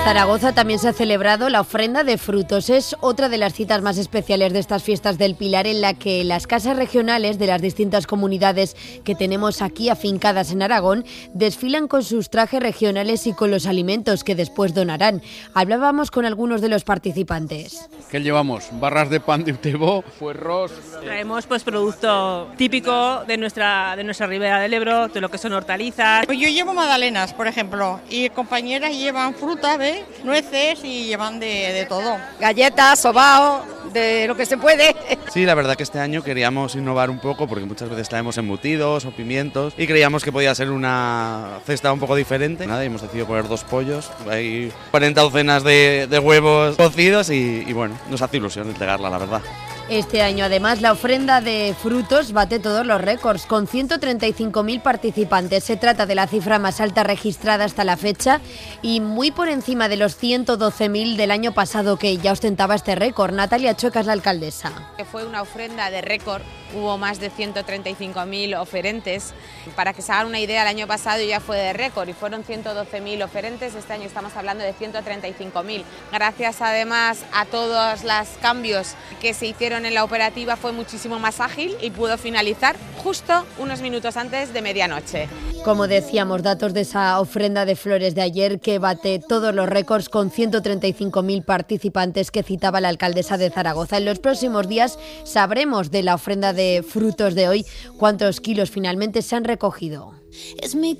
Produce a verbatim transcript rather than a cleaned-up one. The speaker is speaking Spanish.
Zaragoza también se ha celebrado la ofrenda de frutos. Es otra de las citas más especiales de estas fiestas del Pilar, en la que las casas regionales de las distintas comunidades que tenemos aquí afincadas en Aragón desfilan con sus trajes regionales y con los alimentos que después donarán. Hablábamos con algunos de los participantes. ¿Qué llevamos? Barras de pan de Utebo, puerros. Traemos pues producto típico de nuestra de nuestra ribera del Ebro, de lo que son hortalizas. Pues yo llevo magdalenas, por ejemplo, y compañeras llevan fruta, ¿ves? Nueces y llevan de, de todo. Galletas, sobao, de lo que se puede. Sí, la verdad que este año queríamos innovar un poco porque muchas veces traemos embutidos o pimientos y creíamos que podía ser una cesta un poco diferente. Nada, y hemos decidido poner dos pollos, hay cuarenta docenas de, de huevos cocidos y, y bueno, nos hace ilusión entregarla, la verdad. Este año, además, la ofrenda de frutos bate todos los récords, con ciento treinta y cinco mil participantes. Se trata de la cifra más alta registrada hasta la fecha y muy por encima de los ciento doce mil del año pasado, que ya ostentaba este récord. Natalia Chueca es la alcaldesa. Fue una ofrenda de récord, hubo más de ciento treinta y cinco mil oferentes. Para que se hagan una idea, el año pasado ya fue de récord y fueron ciento doce mil oferentes. Este año estamos hablando de ciento treinta y cinco mil. Gracias además a todos los cambios que se hicieron en la operativa, fue muchísimo más ágil y pudo finalizar justo unos minutos antes de medianoche. Como decíamos, datos de esa ofrenda de flores de ayer que bate todos los récords con ciento treinta y cinco mil participantes que citaba la alcaldesa de Zaragoza. En los próximos días sabremos de la ofrenda de frutos de hoy cuántos kilos finalmente se han recogido. Es mi